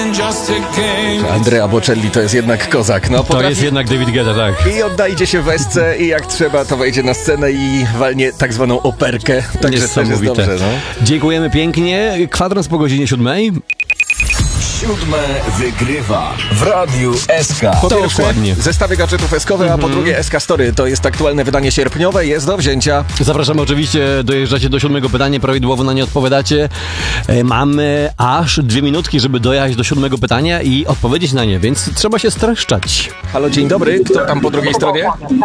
Andrea Bocelli to jest jednak kozak. No, To jest jednak David Guetta, tak. I odnajdzie się w Esce i jak trzeba, to wejdzie na scenę i walnie tak zwaną operkę. Także też jest dobrze, no. Dziękujemy pięknie. Kwadrans po godzinie 7. 7 wygrywa w Radiu SK. Po pierwsze, Dokładnie. zestawy gadżetów eskowe, a po drugie SK Story. To jest aktualne wydanie sierpniowe, jest do wzięcia. Zapraszamy oczywiście, dojeżdżacie do 7 pytania, prawidłowo na nie odpowiadacie. Mamy aż 2 minutki, żeby dojechać do 7 pytania i odpowiedzieć na nie, więc trzeba się streszczać. Halo, dzień dobry. Kto tam po drugiej stronie?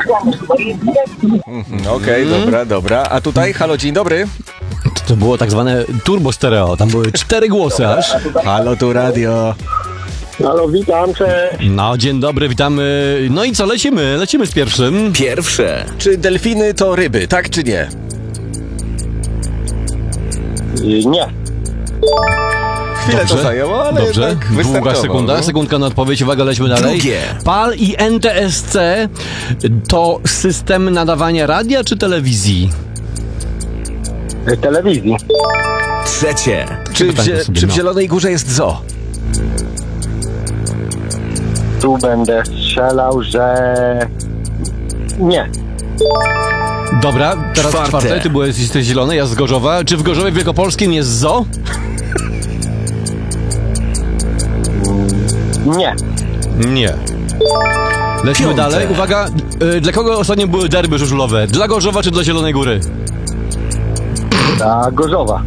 Okej, dobra. A tutaj? Halo, dzień dobry. To było tak zwane turbo stereo, tam były 4 głosy aż. Halo, tu radio. Halo, witam, cześć. No, dzień dobry, witamy. No i co, lecimy z pierwszym. Pierwsze. Czy delfiny to ryby, tak czy nie? Nie. Chwilę to zajęło, ale Dobrze. jednak Długa wystartował, sekunda, no. sekundka na odpowiedź, uwaga, lećmy dalej. Drugie. PAL i NTSC to system nadawania radia czy telewizji? Telewizji. Trzecie. Czy w Zielonej Górze jest zoo? Tu będę strzelał, że... Nie. Dobra, teraz czwarte, ty jesteś zielony, ja z Gorzowa. Czy w Gorzowie Wielkopolskim jest zoo? Nie. Nie. Lecimy Piąte. dalej. Uwaga, dla kogo ostatnio były derby żużlowe? Dla Gorzowa czy dla Zielonej Góry? Ta Gorzowa.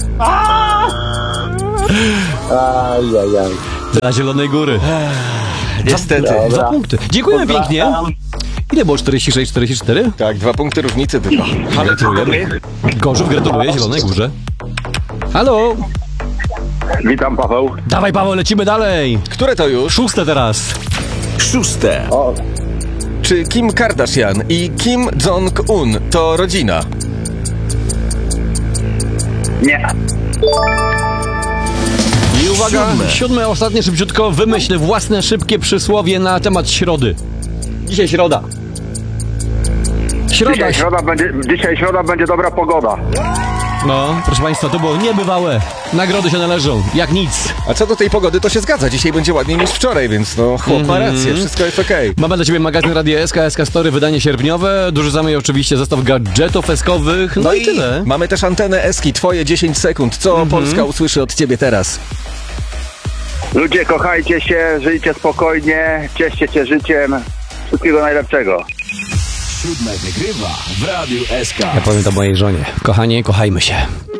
Ajajaj. Dla Zielonej Góry. Niestety. Dobra. 2 punkty. Dziękujemy pięknie. Ile było? 46, 44? Tak, 2 punkty różnicy tylko. Halo, dzień dobry. Gorzów gratuluje Zielonej Górze. Halo. Witam, Paweł. Dawaj, Paweł, lecimy dalej. Które to już? 6 teraz. Szóste. O, Czy Kim Kardashian i Kim Jong-un to rodzina? nie. I uwaga, 7, ostatnie szybciutko. Wymyśl własne szybkie przysłowie na temat środy. Dzisiaj środa. Dzisiaj środa będzie dobra pogoda. No, proszę Państwa, to było niebywałe. Nagrody się należą, jak nic. A co do tej pogody, to się zgadza. Dzisiaj będzie ładniej niż wczoraj, więc no chłop ma rację, wszystko jest okej. Mamy dla Ciebie magazyn Radia SK Story, wydanie sierpniowe. Dorzucamy oczywiście zestaw gadżetów eskowych. No i tyle. Mamy też antenę Eski, twoje 10 sekund. Co Polska usłyszy od ciebie teraz? Ludzie, kochajcie się, żyjcie spokojnie, cieszcie się życiem. Wszystkiego najlepszego. 7 wygrywa w Radiu SK. Ja powiem to mojej żonie. Kochanie, kochajmy się.